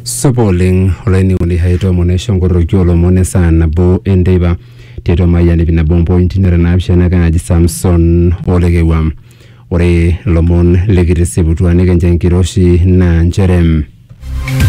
Sopoling olaini uli haito monesho ngorokyo lomone sana bo endeba tieto mayani bina bombo intinera na abshana kana Samson olegewa ore lomon legitisibutu anike njenkiroshi na njerem